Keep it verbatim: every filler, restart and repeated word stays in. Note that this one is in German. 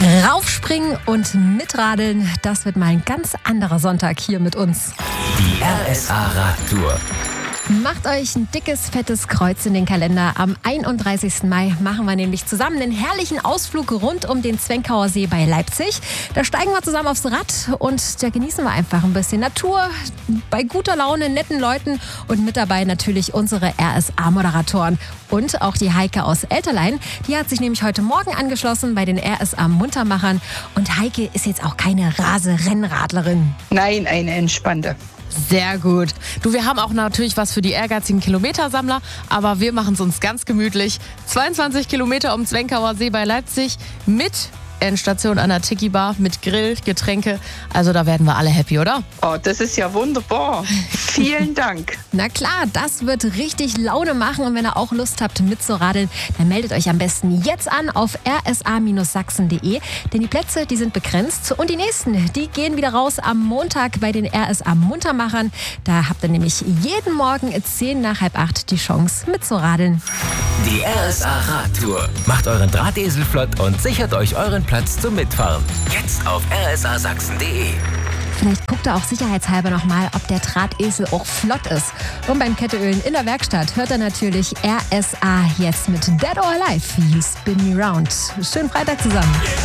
Raufspringen und mitradeln, das wird mal ein ganz anderer Sonntag hier mit uns. Die R S A-Radtour. Macht euch ein dickes, fettes Kreuz in den Kalender. Am einunddreißigsten Mai machen wir nämlich zusammen einen herrlichen Ausflug rund um den Zwenkauer See bei Leipzig. Da steigen wir zusammen aufs Rad und da genießen wir einfach ein bisschen Natur, bei guter Laune, netten Leuten und mit dabei natürlich unsere R S A-Moderatoren. Und auch die Heike aus Elterlein, die hat sich nämlich heute Morgen angeschlossen bei den R S A-Muntermachern. Und Heike ist jetzt auch keine Rase-Rennradlerin. Nein, eine entspannte. Sehr gut. Du, wir haben auch natürlich was für die ehrgeizigen Kilometersammler, aber wir machen es uns ganz gemütlich. zweiundzwanzig Kilometer um Zwenkauer See bei Leipzig mit Endstation an der Tiki-Bar, mit Grill, Getränke. Also da werden wir alle happy, oder? Oh, das ist ja wunderbar. Vielen Dank. Na klar, das wird richtig Laune machen und wenn ihr auch Lust habt mitzuradeln, dann meldet euch am besten jetzt an auf r s a sachsen punkt de, denn die Plätze, die sind begrenzt und die nächsten, die gehen wieder raus am Montag bei den R S A-Muntermachern. Da habt ihr nämlich jeden Morgen zehn nach halb acht die Chance mitzuradeln. Die R S A-Radtour. Macht euren Drahtesel flott und sichert euch euren Platz zum Mitfahren. Jetzt auf r s a sachsen punkt de. Vielleicht guckt ihr auch sicherheitshalber nochmal, ob der Drahtesel auch flott ist. Und beim Ketteölen in der Werkstatt hört ihr natürlich R S A jetzt mit Dead or Alive, You Spin Me Round. Schönen Freitag zusammen.